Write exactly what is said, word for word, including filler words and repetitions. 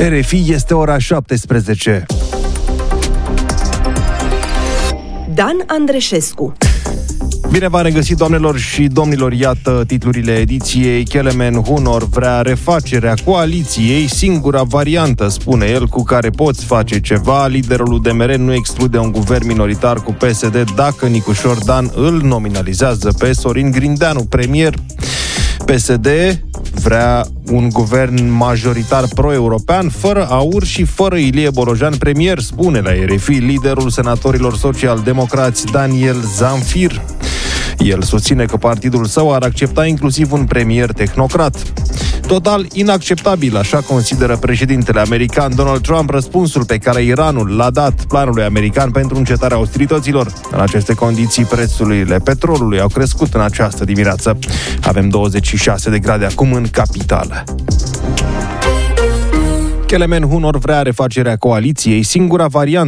R F I, este ora șaptesprezece. Dan Andreșescu. Bine v-am regăsit, doamnelor și domnilor, iată titlurile ediției. Kelemen Hunor vrea refacerea coaliției, singura variantă, spune el, cu care poți face ceva. Liderul U D M R nu exclude un guvern minoritar cu P S D dacă Nicușor Dan îl nominalizează pe Sorin Grindeanu premier. P S D vrea un guvern majoritar pro-european, fără Aur și fără Ilie Bolojan premier, spune la R F I liderul senatorilor social-democrați Daniel Zamfir. El susține că partidul său ar accepta inclusiv un premier tehnocrat. Total inacceptabil, așa consideră președintele american Donald Trump răspunsul pe care Iranul l-a dat planului american pentru încetarea ostilităților. În aceste condiții, prețurile petrolului au crescut în această dimineață. Avem douăzeci și șase de grade acum în capitală. Kelemen Hunor vrea refacerea coaliției, singura variantă